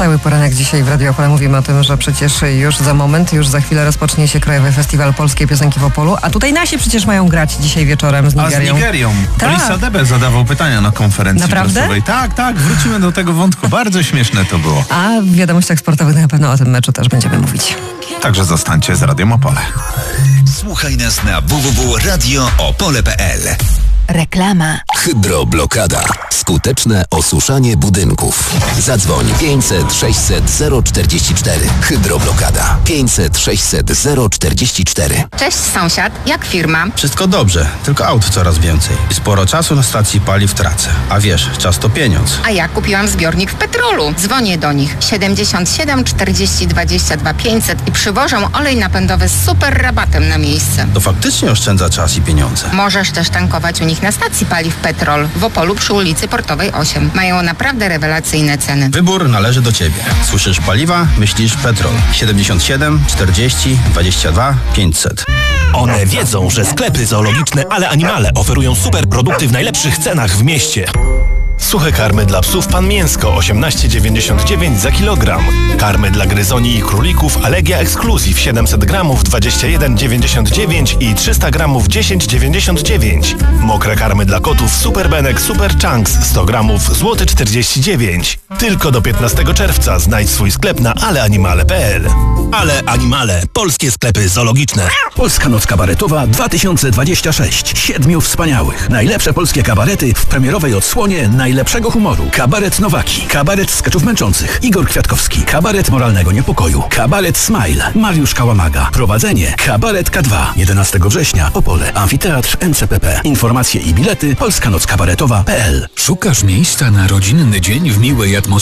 Cały poranek dzisiaj w Radio Opole mówimy o tym, że przecież już za moment, już za chwilę rozpocznie się Krajowy Festiwal Polskiej Piosenki w Opolu, a tutaj nasi przecież mają grać dzisiaj wieczorem z Nigerią. A z Nigerią. Tak. Polisa Debe zadawał pytania na konferencji prasowej. Tak, wrócimy do tego wątku. Bardzo śmieszne to było. A w wiadomościach sportowych na pewno o tym meczu też będziemy mówić. Także zostańcie z Radiem Opole. Słuchaj nas na www.radioopole.pl. Reklama. Hydroblokada. Skuteczne osuszanie budynków. Zadzwoń 500 600 044. Hydroblokada 500 600 044. Cześć sąsiad, jak firma? Wszystko dobrze, tylko aut coraz więcej. I sporo czasu na stacji paliw tracę. A wiesz, czas to pieniądz. A ja kupiłam zbiornik w Petrolu. Dzwonię do nich 77 40 22 500 i przywożą olej napędowy z super rabatem na miejsce. To faktycznie oszczędza czas i pieniądze. Możesz też tankować u nich na stacji paliw Petrol w Opolu przy ulicy Portowej 8. Mają naprawdę rewelacyjne ceny. Wybór należy do Ciebie. Słyszysz paliwa? Myślisz Petrol. 77 40 22 500. One wiedzą, że sklepy zoologiczne Ale Animale oferują super produkty w najlepszych cenach w mieście. Suche karmy dla psów Pan Mięsko 18,99 za kilogram. Karmy dla gryzoni i królików Allegia Exclusive 700 gramów 21,99 i 300 gramów 10,99. Mokre karmy dla kotów Super Benek Super Chunks 100 gramów złoty 49. Tylko do 15 czerwca znajdź swój sklep na aleanimale.pl. Ale Animale, polskie sklepy zoologiczne. Polska Noc Kabaretowa 2026. 7 wspaniałych. Najlepsze polskie kabarety w premierowej odsłonie najlepszego humoru. Kabaret Nowaki, kabaret skeczów męczących Igor Kwiatkowski, kabaret moralnego niepokoju, kabaret Smile Mariusz Kałamaga. Prowadzenie kabaret K2. 11 września Opole, Amfiteatr NCPP. Informacje i bilety polskanockabaretowa.pl. Szukasz miejsca na rodzinny dzień w miłej atmosferze?